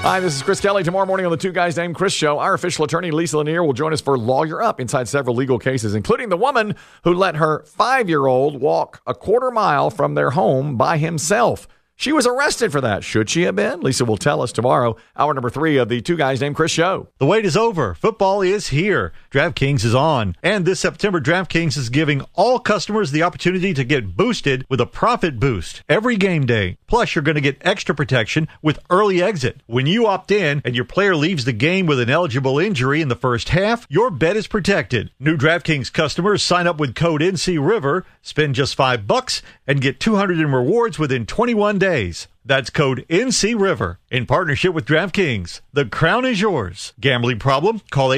Hi, this is Chris Kelly. Tomorrow morning on the Two Guys Named Chris show, our official attorney, Lisa Lanier, will join us for Lawyer Up inside several legal cases, including the woman who let her 5-year-old walk a quarter mile from their home by himself. She was arrested for that. Should she have been? Lisa will tell us tomorrow, hour number 3 of the Two Guys Named Chris show. The wait is over. Football is here. DraftKings is on. And this September, DraftKings is giving all customers the opportunity to get boosted with a profit boost every game day. Plus, you're going to get extra protection with early exit. When you opt in and your player leaves the game with an eligible injury in the first half, your bet is protected. New DraftKings customers sign up with code NCRiver, spend just $5, and get $200 in rewards within 21 days. That's code NCRiver in partnership with DraftKings. The crown is yours. Gambling problem? Call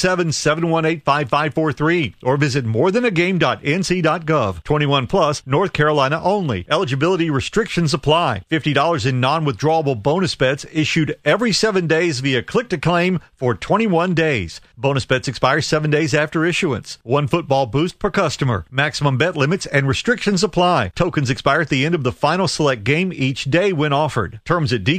877-718-5543 or visit morethanagame.nc.gov. 21 plus, North Carolina only. Eligibility restrictions apply. $50 in non-withdrawable bonus bets issued every 7 days via click to claim for 21 days. Bonus bets expire 7 days after issuance. One football boost per customer. Maximum bet limits and restrictions apply. Tokens expire at the end of the final select game each day when offered. Terms at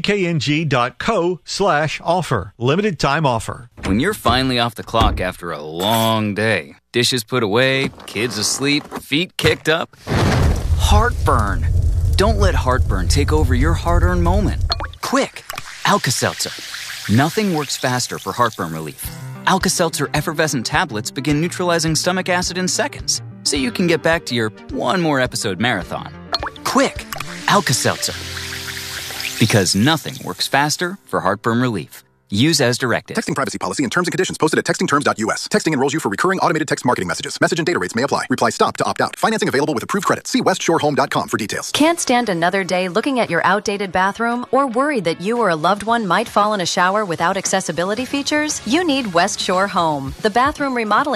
dkng.co/offer. Limited time offer. When you're finally off the clock after a long day, dishes put away, kids asleep, feet kicked up, heartburn. Don't let heartburn take over your hard-earned moment. Quick, Alka-Seltzer. Nothing works faster for heartburn relief. Alka-Seltzer effervescent tablets begin neutralizing stomach acid in seconds, so you can get back to your one more episode marathon. Quick, Alka-Seltzer. Because nothing works faster for heartburn relief. Use as directed. Texting privacy policy and terms and conditions posted at textingterms.us. Texting enrolls you for recurring automated text marketing messages. Message and data rates may apply. Reply STOP to opt out. Financing available with approved credit. See westshorehome.com for details. Can't stand another day looking at your outdated bathroom or worried that you or a loved one might fall in a shower without accessibility features? You need West Shore Home. The bathroom remodeling